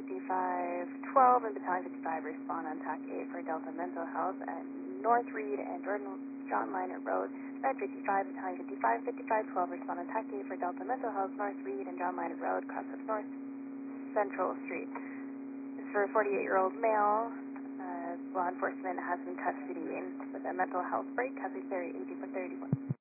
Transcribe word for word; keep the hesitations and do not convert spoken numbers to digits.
fifty-five twelve and Battalion fifty-five respond on TAC eight for Delta Mental Health at North Reed and Jordan John Liner Road. Med fifty-five, Battalion fifty-five fifty-five twelve respond on TAC eight for Delta Mental Health, North Reed and John Liner Road, cross of North Central Street. This is for a forty-eight-year-old male. Uh, law enforcement has in custody with a mental health break. Has a theory eighty for thirty-one.